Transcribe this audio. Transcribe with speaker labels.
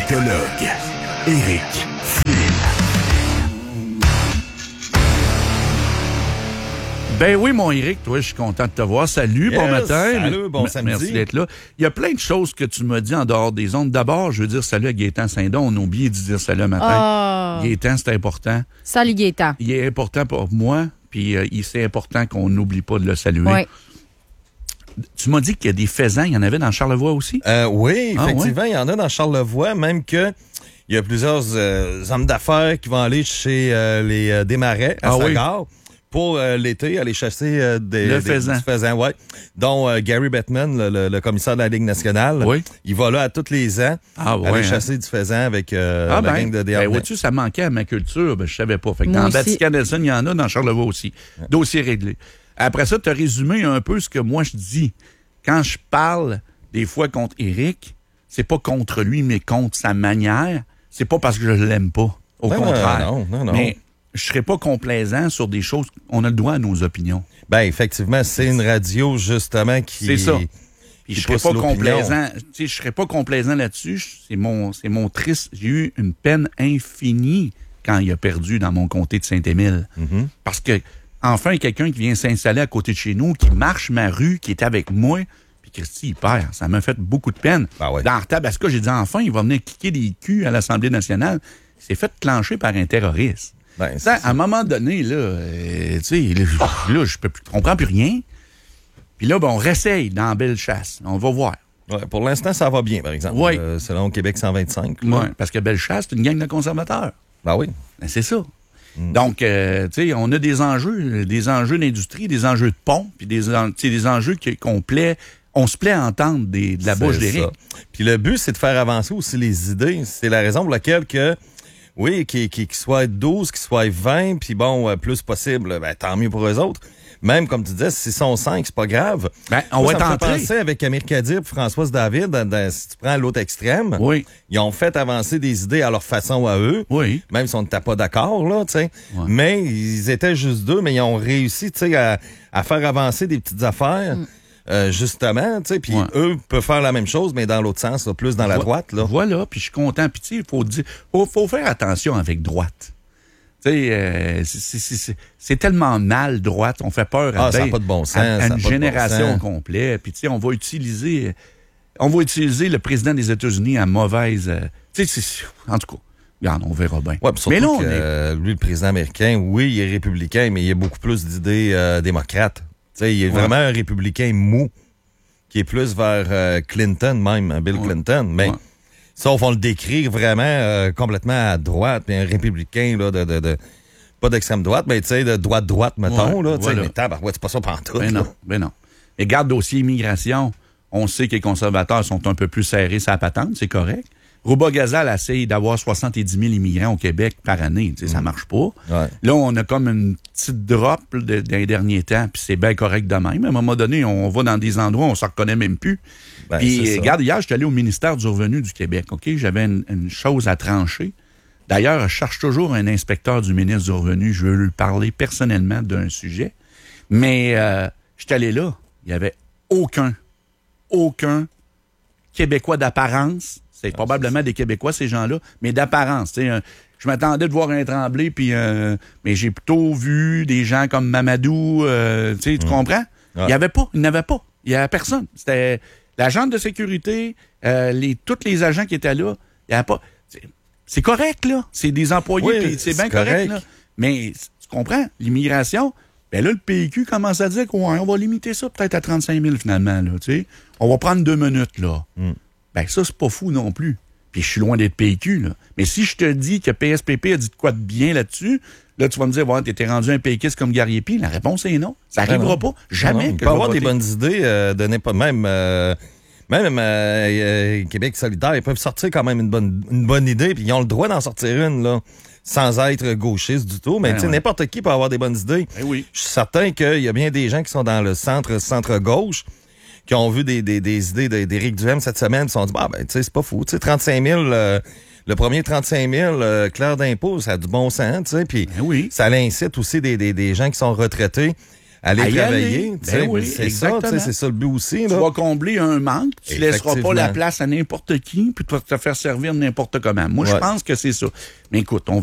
Speaker 1: politologue, Éric Flynn.
Speaker 2: Ben oui, mon Éric, toi, je suis content de te voir. Salut, bon matin.
Speaker 3: Salut, bon samedi.
Speaker 2: Merci d'être là. Il y a plein de choses que tu m'as dit en dehors des ondes. D'abord, je veux dire salut à Gaétan Saint-Don. On a oublié de dire salut un matin. Gaétan, c'est important.
Speaker 4: Salut, Gaétan.
Speaker 2: Il est important pour moi, puis c'est important qu'on n'oublie pas de le saluer.
Speaker 4: Oui.
Speaker 2: Tu m'as dit qu'il y a des faisans. Il y en avait dans Charlevoix aussi?
Speaker 3: Oui, effectivement, il y en a dans Charlevoix, même que il y a plusieurs hommes d'affaires qui vont aller chez les Desmarais à Sagard. Oui. Pour l'été, aller chasser du faisan, ouais. Dont Gary Bettman, le commissaire de la Ligue nationale.
Speaker 2: Oui.
Speaker 3: Il va là à tous les ans aller chasser du faisan avec la gang de Desharnais.
Speaker 2: Vois-tu, ça manquait à ma culture, je savais pas. Fait que dans Vatican-Nelson, il y en a, dans Charlevoix aussi. Dossier réglé. Après ça, tu as résumé un peu ce que moi je dis. Quand je parle des fois contre Éric, c'est pas contre lui, mais contre sa manière. C'est pas parce que je l'aime pas. Au contraire.
Speaker 3: Non.
Speaker 2: Mais je serais pas complaisant sur des choses. On a le droit à nos opinions.
Speaker 3: Ben effectivement, c'est une radio justement qui.
Speaker 2: C'est ça. Puis je serais pas complaisant. Tu sais, je serais pas complaisant là-dessus. C'est mon triste. J'ai eu une peine infinie quand il a perdu dans mon comté de Saint-Émile.
Speaker 3: Mm-hmm.
Speaker 2: Parce que enfin quelqu'un qui vient s'installer à côté de chez nous, qui marche ma rue, qui est avec moi. Puis Christy, il perd. Ça m'a fait beaucoup de peine.
Speaker 3: Ben ouais.
Speaker 2: Dans Tabasco, j'ai dit enfin, il va venir cliquer des culs à l'Assemblée nationale. Il s'est fait clencher par un terroriste.
Speaker 3: Ben,
Speaker 2: ça, à un moment donné, là, tu sais, là, je comprends plus rien. Puis là, ben, on réessaye dans Bellechasse. On va voir.
Speaker 3: Ouais, pour l'instant, ça va bien, par exemple.
Speaker 2: Oui.
Speaker 3: Selon Québec 125.
Speaker 2: Oui, parce que Bellechasse, c'est une gang de conservateurs.
Speaker 3: Ben oui.
Speaker 2: Ben, c'est ça. Donc, tu sais, on a des enjeux d'industrie, des enjeux de pont, puis des enjeux qu'on plaît. On se plaît à entendre de la bouche d'Éric.
Speaker 3: Puis le but, c'est de faire avancer aussi les idées. C'est la raison pour laquelle qu'il soit 12, qu'il soit 20, puis bon, plus possible, ben, tant mieux pour eux autres. Même, comme tu disais, s'ils sont 5, c'est pas grave.
Speaker 2: Ben, on va tenter.
Speaker 3: penser avec Amir Kadir et Françoise David, si tu prends l'autre extrême, ils ont fait avancer des idées à leur façon à eux, même si on n'était pas d'accord, là, tu sais. Ouais. Mais ils étaient juste deux, mais ils ont réussi, tu sais, à faire avancer des petites affaires. Justement, tu sais, puis eux peuvent faire la même chose, mais dans l'autre sens, là, plus dans la droite, là.
Speaker 2: Voilà, puis je suis content. Puis tu sais, faut faire attention avec droite. Tu sais, c'est tellement mal, droite. On fait peur
Speaker 3: ça n'a pas de bon sens,
Speaker 2: à une génération complète. Puis tu sais, on va utiliser le président des États-Unis à mauvaise... tu sais, en tout cas, regarde, on verra bien.
Speaker 3: Ouais, mais là, lui, le président américain, oui, il est républicain, mais il a beaucoup plus d'idées démocrates. T'sais, il est vraiment un républicain mou, qui est plus vers Clinton même, Bill Clinton. Mais sauf on le décrit vraiment complètement à droite, puis un républicain là, pas d'extrême droite, mais tu sais, de droite, mettons. Là, mais c'est pas ça pantoute.
Speaker 2: Ben non. Et garde dossier immigration, on sait que les conservateurs sont un peu plus serrés sur la patente, c'est correct. Rouba Gazal essaye d'avoir 70 000 immigrants au Québec par année. Ça marche pas. Ouais. Là, on a comme une petite drop dans les derniers temps, puis c'est bien correct de même. À un moment donné, on va dans des endroits où on ne se reconnaît même plus. Puis, regarde, hier, je suis allé au ministère du Revenu du Québec. OK? J'avais une chose à trancher. D'ailleurs, je cherche toujours un inspecteur du ministre du Revenu. Je veux lui parler personnellement d'un sujet. Mais je suis allé là. Il n'y avait aucun Québécois d'apparence. C'est probablement des Québécois, ces gens-là, mais d'apparence. Je m'attendais de voir un Tremblay, puis mais j'ai plutôt vu des gens comme Mamadou. Tu comprends? Il n'y avait pas. Il n'y avait personne. C'était l'agent de sécurité, tous les agents qui étaient là. Il n'y avait pas. C'est correct, là. C'est des employés, puis c'est bien correct, là. Mais tu comprends? L'immigration, ben là, le PQ commence à dire qu'on va limiter ça peut-être à 35 000 finalement. Là, on va prendre 2 minutes, là. Ben ça, c'est pas fou non plus. Puis je suis loin d'être PQ, là. Mais si je te dis que PSPP a dit de quoi de bien là-dessus, là, tu vas me dire, ouais, t'étais rendu un péquiste comme Gariepi. La réponse est non. Ça n'arrivera pas. Jamais.
Speaker 3: Il peut avoir des bonnes idées, données pas même Québec solidaire, ils peuvent sortir quand même une bonne idée, puis ils ont le droit d'en sortir une, là, sans être gauchiste du tout. Mais n'importe qui peut avoir des bonnes idées.
Speaker 2: Oui.
Speaker 3: Je suis certain qu'il y a bien des gens qui sont dans le centre-gauche, qui ont vu des idées d'Éric Duhem cette semaine, qui se sont dit, tu sais, c'est pas fou. Tu sais, 35 000, le premier 35 000, clair d'impôt, ça a du bon sens, tu sais. Puis ça incite aussi des gens qui sont retraités aller
Speaker 2: à y
Speaker 3: travailler.
Speaker 2: aller.
Speaker 3: Tu sais,
Speaker 2: Ben oui,
Speaker 3: c'est ça,
Speaker 2: exactement.
Speaker 3: tu sais, c'est ça le but aussi.
Speaker 2: Tu
Speaker 3: Là.
Speaker 2: vas combler un manque, tu ne laisseras pas la
Speaker 3: Effectivement.
Speaker 2: place à n'importe qui, puis tu vas te faire servir n'importe comment. Moi, je
Speaker 3: Ouais.
Speaker 2: pense que c'est ça. Mais écoute, on